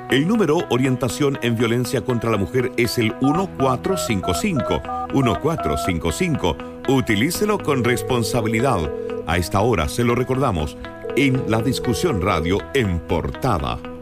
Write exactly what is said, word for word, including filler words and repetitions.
El número Orientación en Violencia contra la Mujer es el uno cuatro cinco cinco, uno cuatro cinco cinco. Utilícelo con responsabilidad. A esta hora se lo recordamos en la discusión radio en portada.